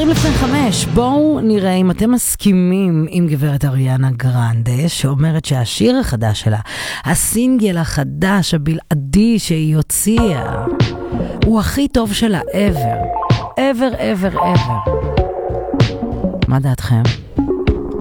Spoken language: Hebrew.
5:20, בואו נראה אם אתם מסכימים עם גברת אריאנה גרנדה, שאומרת שהשיר החדש שלה, הסינגל החדש הבלעדי שהיא הוציאה, הוא הכי טוב שלה ever. מה דעתכם?